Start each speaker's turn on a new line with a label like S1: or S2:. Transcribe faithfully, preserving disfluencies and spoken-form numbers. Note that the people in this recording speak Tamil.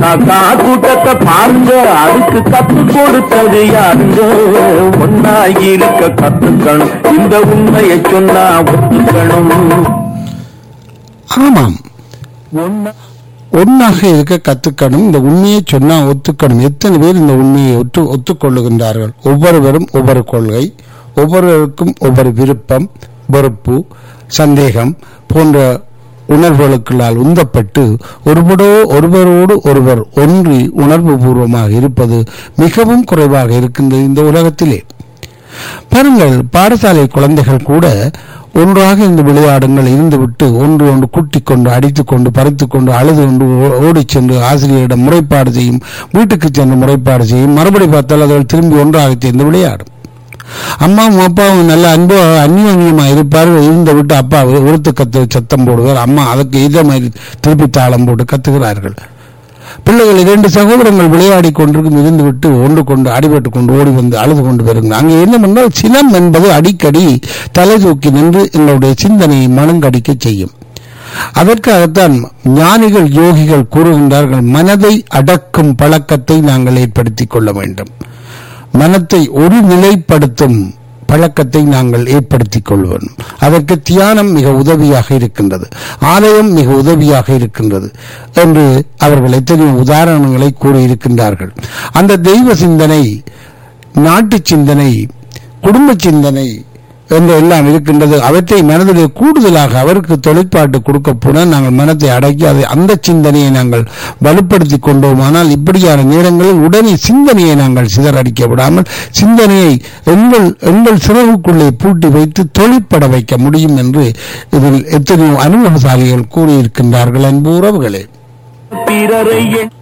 S1: காக்கா கூட்டத்தை பாருங்க, அதுக்கு கத்து கொடுத்தது யாருங்க? ஒன்னாயிருக்க கத்துக்கணும், இந்த உண்மையை சொன்னா ஒத்துக்கணும்.
S2: ஆமாம், ஒன்னாக இருக்க கத்துக்கணும், இந்த உண்மையை சொன்னா ஒத்துக்கணும். எத்தனை பேர் இந்த உண்மையை ஒத்து ஒத்துக்கொள்ளுகின்றார்கள்? ஒவ்வொருவரும் ஒவ்வொரு கொள்கை, ஒவ்வொருவருக்கும் ஒவ்வொரு விருப்பம், வெறுப்பு, சந்தேகம் போன்ற உணர்வுகளுக்களால் உந்தப்பட்டு ஒருவரோ ஒருவரோடு ஒருவர் ஒன்றி உணர்வு பூர்வமாக இருப்பது மிகவும் குறைவாக இருக்கின்றது இந்த உலகத்திலே. பாருங்கள், பாடசாலை குழந்தைகள் கூட ஒன்றாக இந்த விளையாடுங்கள் இருந்துவிட்டு ஒன்று ஒன்று கூட்டிக் கொண்டு அடித்துக் கொண்டு பறித்துக் கொண்டு அழுது கொண்டு ஓடிச் சென்று ஆசிரியரிடம் முறைப்பாடு செய்யும், வீட்டுக்கு சென்று முறைப்பாடு செய்யும், மறுபடி பார்த்தால் அவர்கள் திரும்பி ஒன்றாக சேர்ந்து விளையாடும். அம்மாவும் அப்பாவும் நல்ல அன்போ அந்நியமா இருப்பார்கள். இருந்த விட்டு அப்பா உறுத்து கத்து சத்தம் போடுவார், அம்மா அதுக்கு இதே மாதிரி திருப்பி தாளம் போட்டு கத்துகிறார்கள். பிள்ளைகள் இரண்டு சகோதரங்கள் விளையாடி கொண்டிருக்கும், இருந்து விட்டு ஒன்று கொண்டு அடிபட்டு கொண்டு ஓடி வந்து அழுது கொண்டு வருகிறார். அங்கே என்ன பண்ணால் சினம் என்பது அடிக்கடி தலை தூக்கி நின்று எங்களுடைய சிந்தனையை மனங்கடிக்க செய்யும். அதற்காகத்தான் ஞானிகள் யோகிகள் கூறுகின்றார்கள், மனதை அடக்கும் பழக்கத்தை நாங்கள் ஏற்படுத்திக் கொள்ள வேண்டும். மனத்தை ஒரு நிலைப்படுத்தும் பழக்கத்தை நாங்கள் ஏற்படுத்திக் கொள்வோம். அதற்கு தியானம் மிக உதவியாக இருக்கின்றது, ஆலயம் மிக உதவியாக இருக்கின்றது என்று அவர்கள் எத்தனையோ உதாரணங்களை கூறியிருக்கின்றார்கள். அந்த தெய்வ சிந்தனை, நாட்டு சிந்தனை, குடும்ப சிந்தனை என்று எல்லாம் இருக்கின்றது. அவற்றை மனதிலே கூடுதலாக அவருக்கு தொழிற்பாட்டு கொடுக்க போனால் நாங்கள் மனத்தை அடக்கி அதை அந்த சிந்தனையை நாங்கள் வலுப்படுத்தி கொண்டோமானால் இப்படியான நேரங்களில் உடனே சிந்தனையை நாங்கள் சிதறடிக்க விடாமல் சிந்தனையை எங்கள் எங்கள் சிறகுக்குள்ளே பூட்டி வைத்து தொழிற்பட வைக்க முடியும் என்று இதில் எத்தனையோ அனுபவசாலிகள் கூறியிருக்கின்றார்கள். அன்பு உறவுகளே,
S1: பிறரை